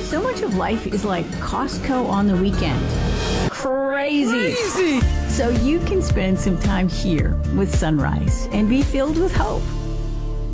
So much of life is like Costco on the weekend. Crazy! So you can spend some time here with Sunrise and be filled with hope.